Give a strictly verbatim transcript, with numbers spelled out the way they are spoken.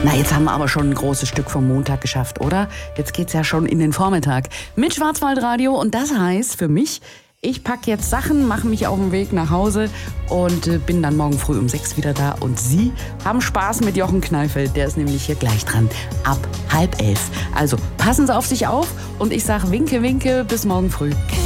Na, jetzt haben wir aber schon ein großes Stück vom Montag geschafft, oder? Jetzt geht's ja schon in den Vormittag mit Schwarzwaldradio und das heißt für mich, ich packe jetzt Sachen, mache mich auf den Weg nach Hause und äh, bin dann morgen früh um sechs wieder da. Und Sie haben Spaß mit Jochen Kneifeld, der ist nämlich hier gleich dran, ab halb elf. Also passen Sie auf sich auf und ich sage winke, winke, bis morgen früh.